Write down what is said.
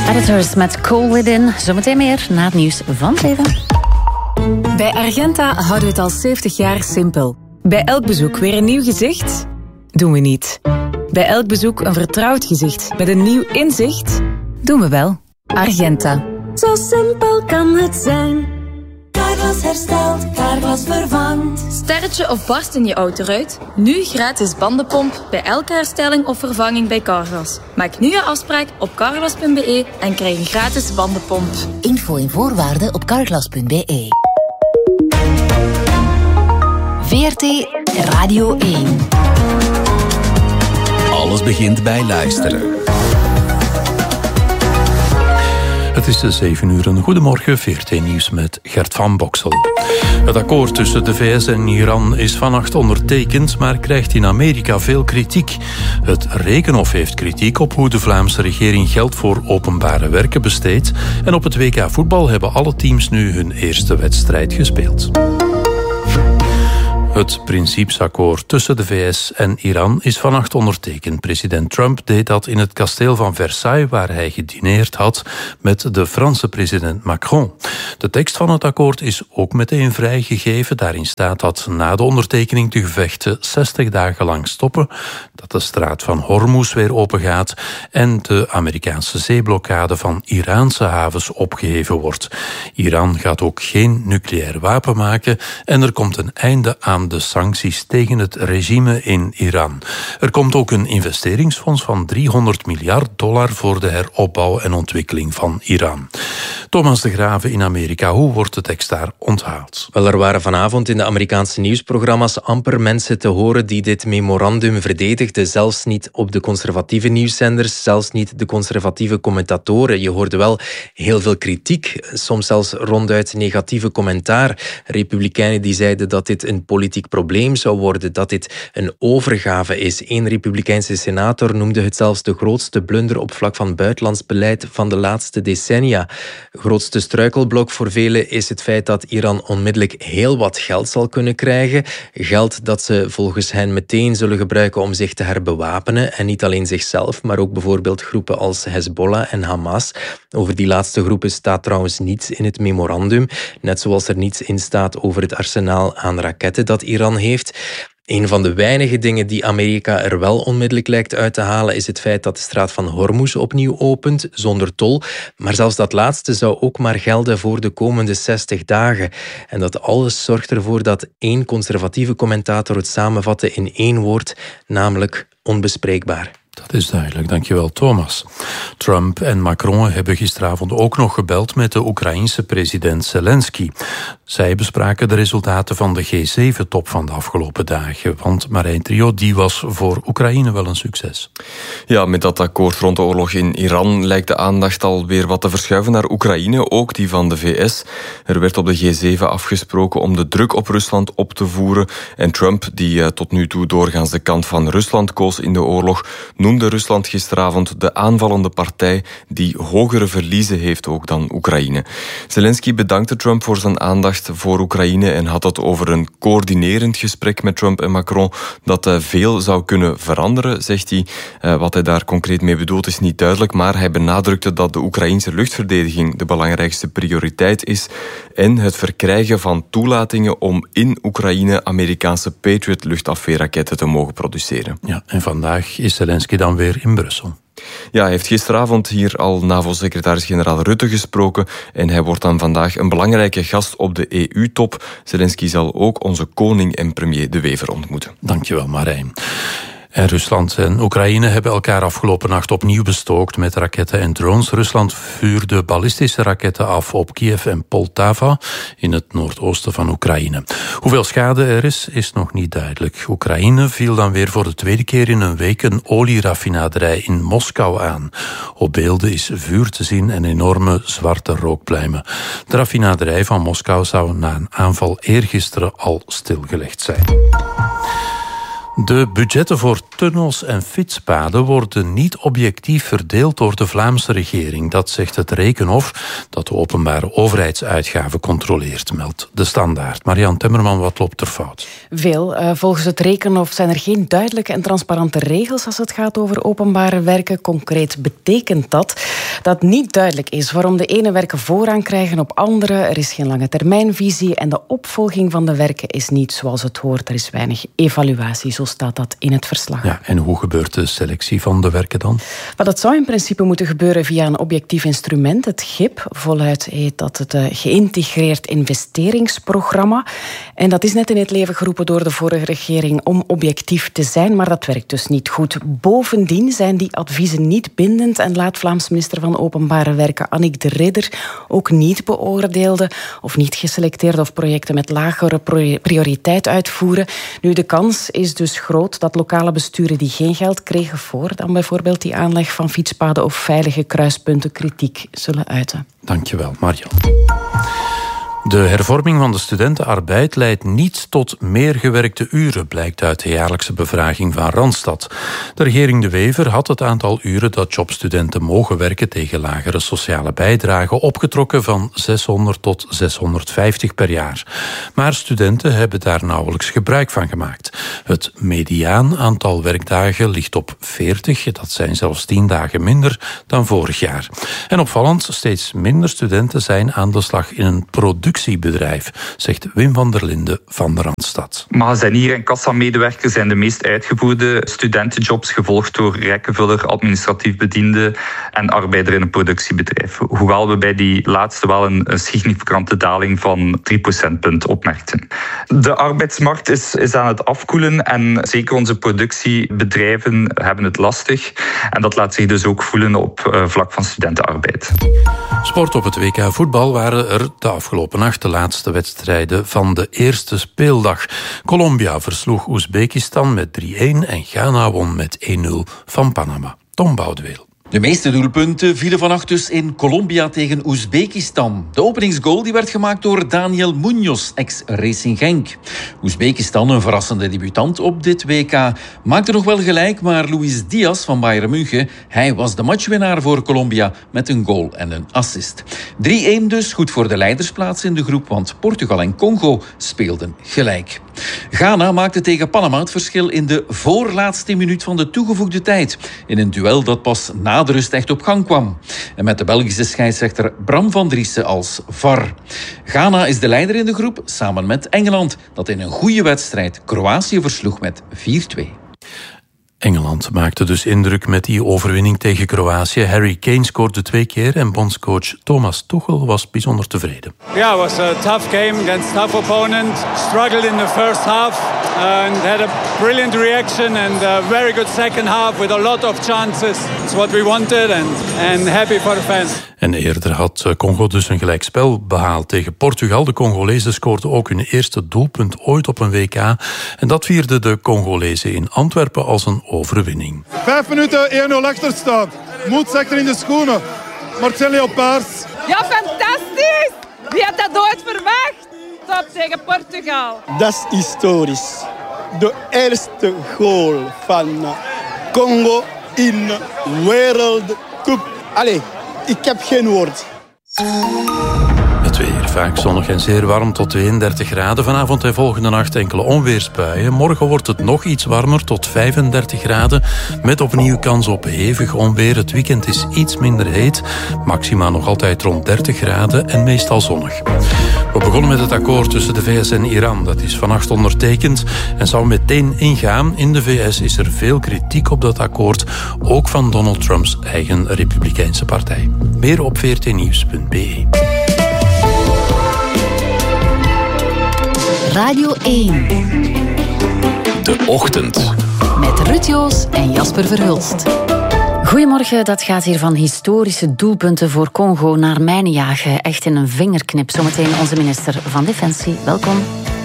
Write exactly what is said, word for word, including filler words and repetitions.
Editors met Cool It In. Zometeen meer na het nieuws van zeven. Bij Argenta houden we het al zeventig jaar simpel. Bij elk bezoek weer een nieuw gezicht? Doen we niet. Bij elk bezoek een vertrouwd gezicht met een nieuw inzicht? Doen we wel. Argenta. Zo simpel kan het zijn. Carglass herstelt, Carglass vervangt. Sterretje of barst in je autoruit? Nu gratis bandenpomp bij elke herstelling of vervanging bij Carglass. Maak nu je afspraak op carglass punt b e en krijg een gratis bandenpomp. Info en voorwaarden op carglass punt b e. V R T Radio één. Alles begint bij luisteren. Het is de zeven uur. Een goedemorgen, V R T Nieuws met Gert van Boksel. Het akkoord tussen de V S en Iran is vannacht ondertekend, maar krijgt in Amerika veel kritiek. Het Rekenhof heeft kritiek op hoe de Vlaamse regering geld voor openbare werken besteedt. En op het W K voetbal hebben alle teams nu hun eerste wedstrijd gespeeld. Het principesakkoord tussen de V S en Iran is vannacht ondertekend. President Trump deed dat in het kasteel van Versailles, waar hij gedineerd had met de Franse president Macron. De tekst van het akkoord is ook meteen vrijgegeven. Daarin staat dat na de ondertekening de gevechten zestig dagen lang stoppen, dat de straat van Hormuz weer opengaat en de Amerikaanse zeeblokkade van Iraanse havens opgeheven wordt. Iran gaat ook geen nucleair wapen maken en er komt een einde aan de sancties tegen het regime in Iran. Er komt ook een investeringsfonds van driehonderd miljard dollar voor de heropbouw en ontwikkeling van Iran. Thomas de Graven in Amerika, hoe wordt de tekst daar onthaald? Wel, er waren vanavond in de Amerikaanse nieuwsprogramma's amper mensen te horen die dit memorandum verdedigden. Zelfs niet op de conservatieve nieuwszenders, zelfs niet de conservatieve commentatoren. Je hoorde wel heel veel kritiek, soms zelfs ronduit negatieve commentaar. Republikeinen die zeiden dat dit een politiek probleem zou worden, dat dit een overgave is. Eén republikeinse senator noemde het zelfs de grootste blunder op vlak van buitenlands beleid van de laatste decennia. Grootste struikelblok voor velen is het feit dat Iran onmiddellijk heel wat geld zal kunnen krijgen. Geld dat ze volgens hen meteen zullen gebruiken om zich te herbewapenen. En niet alleen zichzelf, maar ook bijvoorbeeld groepen als Hezbollah en Hamas. Over die laatste groepen staat trouwens niets in het memorandum. Net zoals er niets in staat over het arsenaal aan raketten dat Iran heeft. Een van de weinige dingen die Amerika er wel onmiddellijk lijkt uit te halen is het feit dat de straat van Hormuz opnieuw opent, zonder tol. Maar zelfs dat laatste zou ook maar gelden voor de komende zestig dagen. En dat alles zorgt ervoor dat één conservatieve commentator het samenvatte in één woord, namelijk onbespreekbaar. Dat is duidelijk, dankjewel Thomas. Trump en Macron hebben gisteravond ook nog gebeld met de Oekraïense president Zelensky. Zij bespraken de resultaten van de G zeven top van de afgelopen dagen. Want Marijn Trio, die was voor Oekraïne wel een succes. Ja, met dat akkoord rond de oorlog in Iran lijkt de aandacht alweer wat te verschuiven naar Oekraïne, ook die van de V S. Er werd op de G zeven afgesproken om de druk op Rusland op te voeren. En Trump, die tot nu toe doorgaans de kant van Rusland koos in de oorlog, noemde Rusland gisteravond de aanvallende partij die hogere verliezen heeft ook dan Oekraïne. Zelensky bedankte Trump voor zijn aandacht voor Oekraïne en had het over een coördinerend gesprek met Trump en Macron dat uh, veel zou kunnen veranderen, zegt hij. Uh, wat hij daar concreet mee bedoelt is niet duidelijk, maar hij benadrukte dat de Oekraïense luchtverdediging de belangrijkste prioriteit is en het verkrijgen van toelatingen om in Oekraïne Amerikaanse Patriot luchtafweerraketten te mogen produceren. Ja, en vandaag is Zelensky dan weer in Brussel. Ja, hij heeft gisteravond hier al NAVO-secretaris-generaal Rutte gesproken en hij wordt dan vandaag een belangrijke gast op de E U-top. Zelensky zal ook onze koning en premier De Wever ontmoeten. Dankjewel, Marijn. En Rusland en Oekraïne hebben elkaar afgelopen nacht opnieuw bestookt met raketten en drones. Rusland vuurde ballistische raketten af op Kiev en Poltava in het noordoosten van Oekraïne. Hoeveel schade er is, is nog niet duidelijk. Oekraïne viel dan weer voor de tweede keer in een week een olieraffinaderij in Moskou aan. Op beelden is vuur te zien en enorme zwarte rookpluimen. De raffinaderij van Moskou zou na een aanval eergisteren al stilgelegd zijn. De budgetten voor tunnels en fietspaden worden niet objectief verdeeld door de Vlaamse regering. Dat zegt het Rekenhof, dat de openbare overheidsuitgaven controleert, meldt De Standaard. Marianne Temmerman, wat loopt er fout? Veel. Uh, volgens het Rekenhof zijn er geen duidelijke en transparante regels als het gaat over openbare werken. Concreet betekent dat dat niet duidelijk is waarom de ene werken voorrang krijgen op andere. Er is geen lange termijnvisie en de opvolging van de werken is niet zoals het hoort. Er is weinig evaluatie, zo staat dat in het verslag. Ja, en hoe gebeurt de selectie van de werken dan? Maar dat zou in principe moeten gebeuren via een objectief instrument, het G I P. Voluit heet dat het uh, geïntegreerd investeringsprogramma. En dat is net in het leven geroepen door de vorige regering om objectief te zijn, maar dat werkt dus niet goed. Bovendien zijn die adviezen niet bindend en laat Vlaams minister van Openbare Werken Annick de Ridder ook niet beoordeelde of niet geselecteerde of projecten met lagere prioriteit uitvoeren. Nu, de kans is dus groot dat lokale besturen die geen geld kregen voor dan bijvoorbeeld die aanleg van fietspaden of veilige kruispunten kritiek zullen uiten. Dankjewel, Marianne. De hervorming van de studentenarbeid leidt niet tot meer gewerkte uren, blijkt uit de jaarlijkse bevraging van Randstad. De regering De Wever had het aantal uren dat jobstudenten mogen werken tegen lagere sociale bijdrage opgetrokken van zeshonderd tot zeshonderdvijftig per jaar. Maar studenten hebben daar nauwelijks gebruik van gemaakt. Het mediaan aantal werkdagen ligt op veertig, dat zijn zelfs tien dagen minder dan vorig jaar. En opvallend, steeds minder studenten zijn aan de slag in een productiebedrijf, zegt Wim van der Linden van de Randstad. Magazinier en kassamedewerker zijn de meest uitgevoerde studentenjobs, gevolgd door rekkenvuller, administratief bediende en arbeider in een productiebedrijf. Hoewel we bij die laatste wel een significante daling van drie procentpunt opmerkten. De arbeidsmarkt is, is aan het afkoelen en zeker onze productiebedrijven hebben het lastig. En dat laat zich dus ook voelen op uh, vlak van studentenarbeid. Sport op het W K voetbal waren er de afgelopen nacht de laatste wedstrijden van de eerste speeldag. Colombia versloeg Oezbekistan met drie-een en Ghana won met één nul van Panama. Tom Boudeweel. De meeste doelpunten vielen vannacht dus in Colombia tegen Oezbekistan. De openingsgoal die werd gemaakt door Daniel Munoz, ex-Racing Genk. Oezbekistan, een verrassende debutant op dit W K, maakte nog wel gelijk, maar Luis Diaz van Bayern München, hij was de matchwinnaar voor Colombia met een goal en een assist. drie-een dus, goed voor de leidersplaats in de groep, want Portugal en Congo speelden gelijk. Ghana maakte tegen Panama het verschil in de voorlaatste minuut van de toegevoegde tijd, in een duel dat pas na de rust echt op gang kwam. En met de Belgische scheidsrechter Bram van Driessen als V A R. Ghana is de leider in de groep, samen met Engeland, dat in een goede wedstrijd Kroatië versloeg met vier-twee. Engeland maakte dus indruk met die overwinning tegen Kroatië. Harry Kane scoorde twee keer en bondscoach Thomas Tuchel was bijzonder tevreden. Yeah, it was a tough game against tough opponent. Struggled in the first half and had a brilliant reaction and a very good second half with a lot of chances. It's what we wanted and, and happy for the fans. En eerder had Congo dus een gelijkspel behaald tegen Portugal. De Congolezen scoorden ook hun eerste doelpunt ooit op een W K. En dat vierden de Congolezen in Antwerpen als een overwinning. Vijf minuten, één nul achterstand. Moed zakt er in de schoenen. Marcel Leopards. Ja, fantastisch! Wie had dat ooit verwacht? Top tegen Portugal. Dat is historisch. De eerste goal van Congo in Wereldcup. Allee, ik heb geen woord. Het weer, vaak zonnig en zeer warm tot tweeëndertig graden. Vanavond en volgende nacht enkele onweersbuien. Morgen wordt het nog iets warmer tot vijfendertig graden. Met opnieuw kans op hevig onweer. Het weekend is iets minder heet. Maxima nog altijd rond dertig graden en meestal zonnig. We begonnen met het akkoord tussen de V S en Iran. Dat is vannacht ondertekend en zou meteen ingaan. In de V S is er veel kritiek op dat akkoord. Ook van Donald Trumps eigen Republikeinse partij. Meer op v r t nieuws punt b e. Radio één. De Ochtend. Met Ruud Joos en Jasper Verhulst. Goedemorgen, dat gaat hier van historische doelpunten voor Congo naar mijnenjagen. Echt in een vingerknip. Zometeen onze minister van Defensie. Welkom.